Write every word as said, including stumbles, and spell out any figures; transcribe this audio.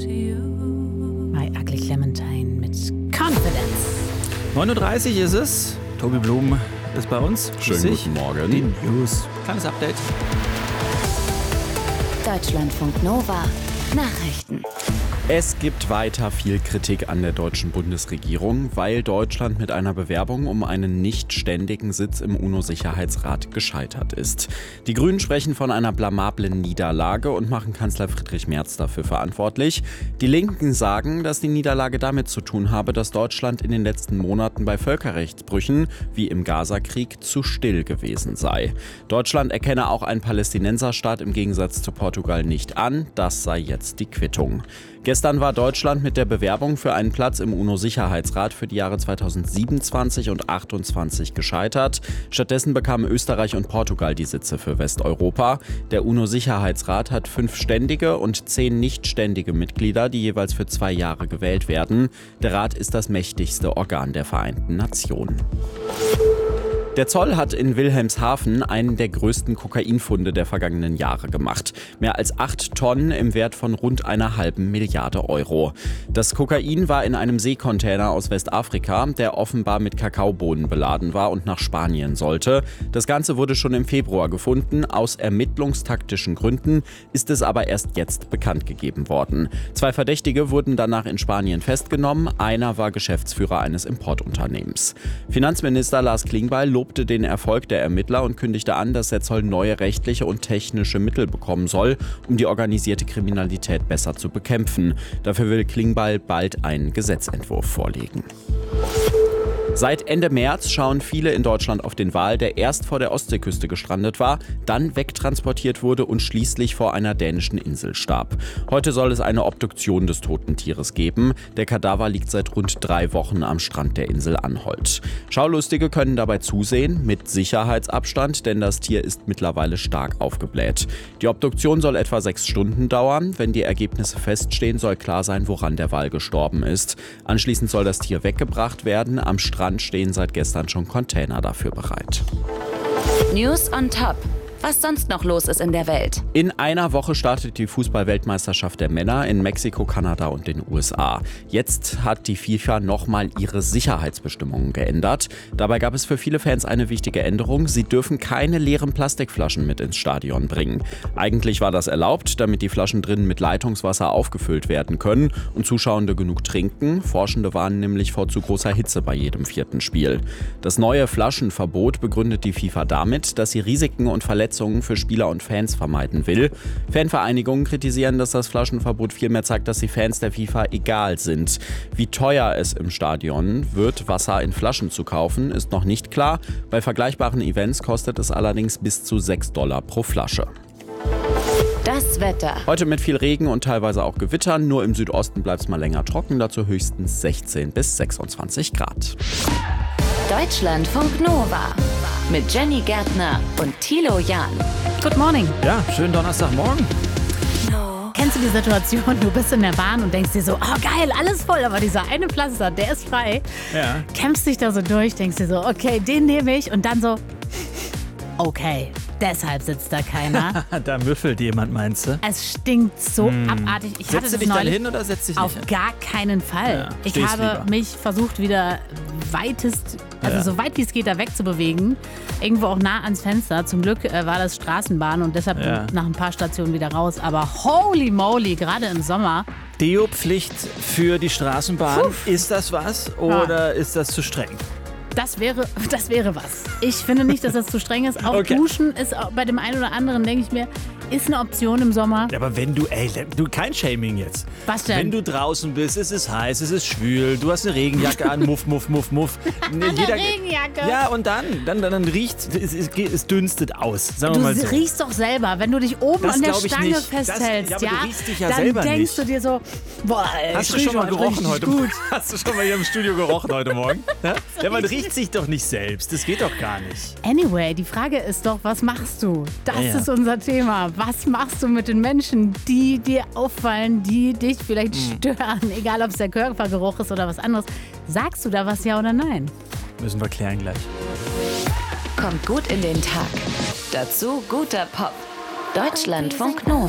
My Ugly Clementine mit Confidence. neun Uhr dreißig ist es. Tobi Blum ist bei uns. Schönen guten Morgen. Die News. Kleines Update. Deutschlandfunk Nova. Nachrichten. Es gibt weiter viel Kritik an der deutschen Bundesregierung, weil Deutschland mit einer Bewerbung um einen nicht ständigen Sitz im UNO-Sicherheitsrat gescheitert ist. Die Grünen sprechen von einer blamablen Niederlage und machen Kanzler Friedrich Merz dafür verantwortlich. Die Linken sagen, dass die Niederlage damit zu tun habe, dass Deutschland in den letzten Monaten bei Völkerrechtsbrüchen, wie im Gaza-Krieg, zu still gewesen sei. Deutschland erkenne auch einen Palästinenserstaat im Gegensatz zu Portugal nicht an. Das sei jetzt die Quittung. Gestern war Deutschland mit der Bewerbung für einen Platz im UNO-Sicherheitsrat für die Jahre zweitausendsiebenundzwanzig und achtundzwanzig gescheitert. Stattdessen bekamen Österreich und Portugal die Sitze für Westeuropa. Der UNO-Sicherheitsrat hat fünf ständige und zehn nichtständige Mitglieder, die jeweils für zwei Jahre gewählt werden. Der Rat ist das mächtigste Organ der Vereinten Nationen. Der Zoll hat in Wilhelmshaven einen der größten Kokainfunde der vergangenen Jahre gemacht. Mehr als acht Tonnen im Wert von rund einer halben Milliarde Euro. Das Kokain war in einem Seekontainer aus Westafrika, der offenbar mit Kakaobohnen beladen war und nach Spanien sollte. Das Ganze wurde schon im Februar gefunden. Aus ermittlungstaktischen Gründen ist es aber erst jetzt bekannt gegeben worden. Zwei Verdächtige wurden danach in Spanien festgenommen. Einer war Geschäftsführer eines Importunternehmens. Finanzminister Lars Klingbeil lobte den Erfolg der Ermittler und kündigte an, dass der Zoll neue rechtliche und technische Mittel bekommen soll, um die organisierte Kriminalität besser zu bekämpfen. Dafür will Klingbeil bald einen Gesetzentwurf vorlegen. Seit Ende März schauen viele in Deutschland auf den Wal, der erst vor der Ostseeküste gestrandet war, dann wegtransportiert wurde und schließlich vor einer dänischen Insel starb. Heute soll es eine Obduktion des toten Tieres geben. Der Kadaver liegt seit rund drei Wochen am Strand der Insel Anholt. Schaulustige können dabei zusehen, mit Sicherheitsabstand, denn das Tier ist mittlerweile stark aufgebläht. Die Obduktion soll etwa sechs Stunden dauern. Wenn die Ergebnisse feststehen, soll klar sein, woran der Wal gestorben ist. Anschließend soll das Tier weggebracht werden. Am Strand stehen seit gestern schon Container dafür bereit. News on Top. Was sonst noch los ist in der Welt. In einer Woche startet die Fußball-Weltmeisterschaft der Männer in Mexiko, Kanada und den U S A. Jetzt hat die FIFA nochmal ihre Sicherheitsbestimmungen geändert. Dabei gab es für viele Fans eine wichtige Änderung. Sie dürfen keine leeren Plastikflaschen mit ins Stadion bringen. Eigentlich war das erlaubt, damit die Flaschen drinnen mit Leitungswasser aufgefüllt werden können und Zuschauende genug trinken. Forschende warnen nämlich vor zu großer Hitze bei jedem vierten Spiel. Das neue Flaschenverbot begründet die FIFA damit, dass sie Risiken und Verletzungen für Spieler und Fans vermeiden will. Fanvereinigungen kritisieren, dass das Flaschenverbot vielmehr zeigt, dass die Fans der FIFA egal sind. Wie teuer es im Stadion wird, Wasser in Flaschen zu kaufen, ist noch nicht klar. Bei vergleichbaren Events kostet es allerdings bis zu sechs Dollar pro Flasche. Das Wetter. Heute mit viel Regen und teilweise auch Gewittern. Nur im Südosten bleibt es mal länger trocken, dazu höchstens sechzehn bis sechsundzwanzig Grad. Deutschlandfunk Nova. Mit Jenny Gärtner und Thilo Jahn. Good morning. Ja, schönen Donnerstagmorgen. Kennst du die Situation, du bist in der Bahn und denkst dir so, oh geil, alles voll, aber dieser eine Platz da, der ist frei. Ja. Kämpfst dich da so durch, denkst dir so, okay, den nehme ich und dann so, okay, deshalb sitzt da keiner. Da müffelt jemand, meinst du? Es stinkt so hm. abartig. Ich hatte setzt du das dich dann neulich hin oder setzt dich nicht auf hin? gar keinen Fall. Ja, ich stehst habe lieber. mich versucht, wieder weitest, also Ja. so weit wie es geht, da wegzubewegen. Irgendwo auch nah ans Fenster. Zum Glück äh, war das Straßenbahn und deshalb Ja. nach ein paar Stationen wieder raus. Aber holy moly, gerade im Sommer. Deo-Pflicht für die Straßenbahn. Puh. Ist das was oder ist das zu streng? Das wäre, das wäre was. Ich finde nicht, dass das zu streng ist. Auch Okay. Duschen ist auch bei dem einen oder anderen, denke ich mir, ist eine Option im Sommer. Ja, aber wenn du, ey, du, kein Shaming jetzt. Was denn? Wenn du draußen bist, es ist heiß, es ist schwül, du hast eine Regenjacke an, muff, muff, muff, muff. Eine Regenjacke. Ja, und dann, dann, dann, dann riecht es, es, es dünstet aus, sagen Du wir mal so. riechst doch selber, wenn du dich oben Das an der glaub ich Stange nicht. festhältst, Das- ja, aber ja, du riechst dich ja dann selber denkst nicht. du dir so, boah, ey, Hast du riech schon mal heute gerochen richtig heute gut. Morgen? Hast du schon mal hier im Studio gerochen heute Morgen? Ja, ja man riecht sich doch nicht selbst. Das geht doch gar nicht. Anyway, die Frage ist doch, was machst du? Das Ja, ja. ist unser Thema. Was machst du mit den Menschen, die dir auffallen, die dich vielleicht Hm. stören? Egal, ob es der Körpergeruch ist oder was anderes. Sagst du da was, ja oder nein? Müssen wir klären gleich. Kommt gut in den Tag. Dazu guter Pop. Deutschlandfunk Nova.